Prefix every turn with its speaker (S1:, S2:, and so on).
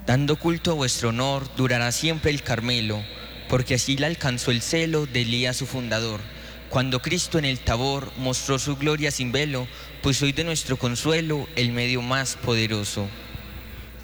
S1: Dando culto a vuestro honor, durará siempre el Carmelo, porque así la alcanzó el celo de Elías su fundador. Cuando Cristo en el Tabor mostró su gloria sin velo, pues hoy de nuestro consuelo el medio más poderoso.